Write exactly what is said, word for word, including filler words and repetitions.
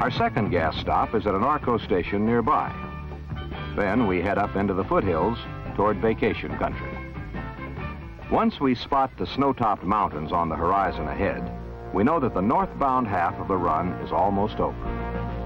Our second gas stop is at an Arco station nearby. Then we head up into the foothills toward vacation country. Once we spot the snow-topped mountains on the horizon ahead, we know that the northbound half of the run is almost over.